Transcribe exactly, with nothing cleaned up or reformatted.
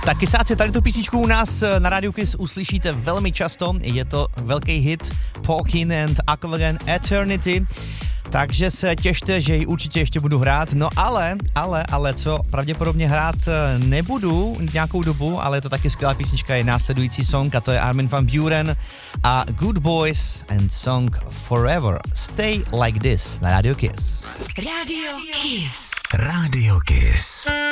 Tak kysáci, tady tu písničku u nás na Radio Kiss uslyšíte velmi často. Je to velký hit Paul Kin and Aquagen Eternity. Takže se těšte, že ji určitě ještě budu hrát. No ale, ale, ale co pravděpodobně hrát nebudu nějakou dobu, ale je to taky skvělá písnička, je následující song a to je Armin van Buuren a Good Boys and Song Forever. Stay Like This na Radio Kiss. Radio Kiss. Radio Kiss.